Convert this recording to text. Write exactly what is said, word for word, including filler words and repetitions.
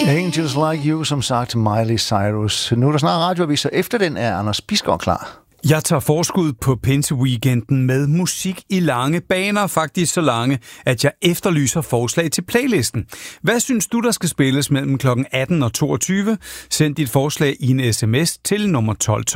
Angels Like You, som sagt Miley Cyrus. Nu er der snart radioaviser. Efter den er Anders Bisgaard klar. Jeg tager forskud på Pinse-weekenden med musik i lange baner, faktisk så lange, at jeg efterlyser forslag til playlisten. Hvad synes du, der skal spilles mellem klokken atten og toogtyve? Send dit forslag i en sms til nummer tolv